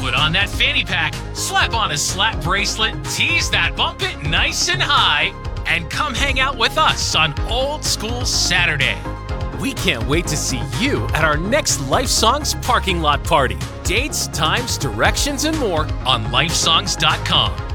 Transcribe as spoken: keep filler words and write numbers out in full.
Put on that fanny pack, slap on a slap bracelet, tease that bump it nice and high, and come hang out with us on Old School Saturday. We can't wait to see you at our next Life Songs parking lot party. Dates, times, directions, and more on lifesongs dot com.